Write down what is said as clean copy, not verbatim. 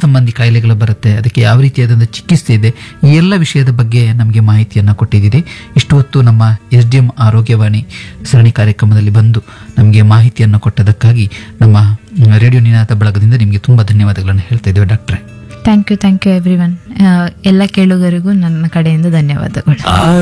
ಸಂಬಂಧಿ ಕಾಯಿಲೆಗಳು ಬರುತ್ತೆ, ಅದಕ್ಕೆ ಯಾವ ರೀತಿಯಾದಂಥ ಚಿಕಿತ್ಸೆ ಇದೆ, ಈ ಎಲ್ಲ ವಿಷಯದ ಬಗ್ಗೆ ನಮಗೆ ಮಾಹಿತಿಯನ್ನು ಕೊಟ್ಟಿದ್ದೀರಿ. ಇಷ್ಟು ಹೊತ್ತು ನಮ್ಮ SDM ಆರೋಗ್ಯವಾಣಿ ಸರಣಿ ಕಾರ್ಯಕ್ರಮದಲ್ಲಿ ಬಂದು ನಮಗೆ ಮಾಹಿತಿಯನ್ನು ಕೊಟ್ಟದಕ್ಕಾಗಿ ನಮ್ಮ ರೇಡಿಯೋ ನಿನಾದ ಬಳಗದಿಂದ ನಿಮಗೆ ತುಂಬ ಧನ್ಯವಾದಗಳನ್ನು ಹೇಳ್ತಾ ಇದ್ದೇವೆ ಡಾಕ್ಟ್ರೆ. Thank you every one. ಎಲ್ಲ ಕೇಳುಗರಿಗೂ ನನ್ನ ಕಡೆಯಿಂದ ಧನ್ಯವಾದಗಳು.